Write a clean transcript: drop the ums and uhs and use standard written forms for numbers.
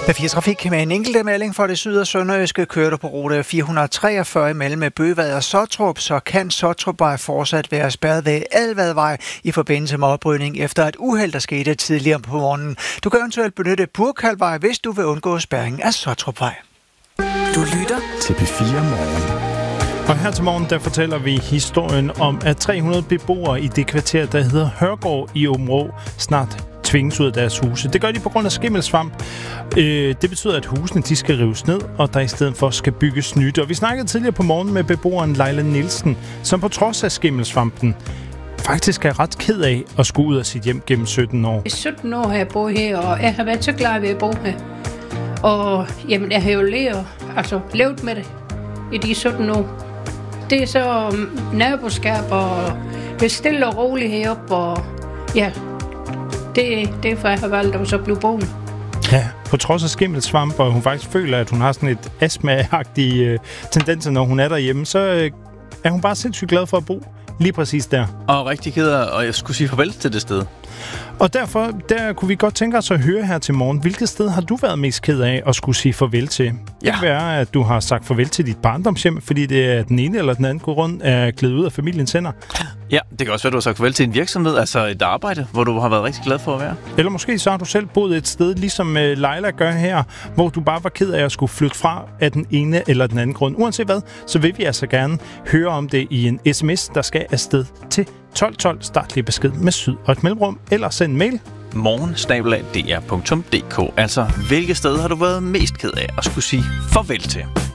P4 Trafik med en enkelt melding for det syd- og sønderjyske. Kører du på rute 443 mellem Bøvad og Sottrup, så kan Sottrupvej fortsat være spærret ved Alvadvej i forbindelse med oprydning efter et uheld, der skete tidligere på morgenen. Du kan eventuelt benytte Burkhalvvej, hvis du vil undgå spærringen af Sottrupvej. Du lytter til P4 Morgen. Og her til morgen, der fortæller vi historien om, at 300 beboere i det kvarter, der hedder Hørgård i Aabenraa, snart tvinges ud af deres huse. Det gør de på grund af skimmelsvamp. Det betyder, at husene de skal rives ned, og der i stedet for skal bygges nyt. Og vi snakkede tidligere på morgen med beboeren Leila Nielsen, som på trods af skimmelsvampen faktisk er ret ked af at skulle ud af sit hjem gennem 17 år. I 17 år har jeg boet her, og jeg har været så glad ved at bo her. Og jamen, jeg har jo levet med det i de 17 år. Det er så naboskab, og det er stille og roligt heroppe, og ja, det er derfor, jeg har valgt at så blive boende. Ja, på trods af skimmelsvamp, og hun faktisk føler, at hun har sådan et astma-agtige tendenser, når hun er derhjemme, så er hun bare sindssygt glad for at bo lige præcis der. Og rigtig ked af, og jeg skulle sige farvel til det sted. Og derfor, der kunne vi godt tænke os at høre her til morgen, hvilket sted har du været mest ked af at skulle sige farvel til? Det kan være, at du har sagt farvel til dit barndomshjem, fordi det er den ene eller den anden grund er glædet ud af familiens hænder. Ja, det kan også være, at du har sagt farvel til en virksomhed, altså et arbejde, hvor du har været rigtig glad for at være. Eller måske så har du selv boet et sted, ligesom Leila gør her, hvor du bare var ked af at skulle flytte fra af den ene eller den anden grund. Uanset hvad, så vil vi altså gerne høre om det i en sms, der skal afsted til 1212. Start lige besked med syd og et mellemrum, eller send en mail. morgen@dr.dk. Altså, hvilket sted har du været mest ked af at skulle sige farvel til?